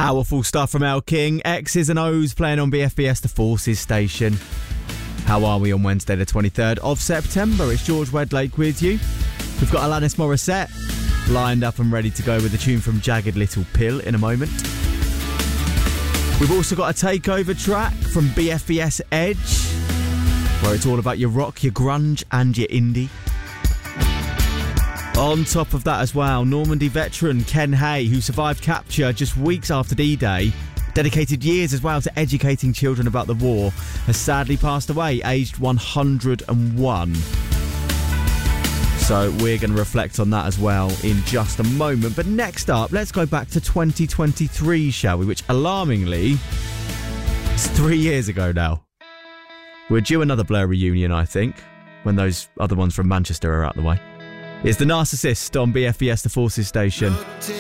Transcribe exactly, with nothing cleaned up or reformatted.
Powerful stuff from El King. X's and O's playing on B F B S The Forces station. How are we on Wednesday the twenty-third of September? It's George Wedlake with you. We've got Alanis Morissette lined up and ready to go with a tune from Jagged Little Pill in a moment. We've also got a takeover track from B F B S Edge, where it's all about your rock, your grunge and your indie. On top of that as well, Normandy veteran Ken Hay, who survived capture just weeks after D-Day, dedicated years as well to educating children about the war, has sadly passed away, aged one hundred and one. So we're going to reflect on that as well in just a moment. But next up, let's go back to twenty twenty-three, shall we? Which, alarmingly, is three years ago now. We're due another Blur reunion, I think, when those other ones from Manchester are out the way. It's The Narcissist on B F B S The Forces station.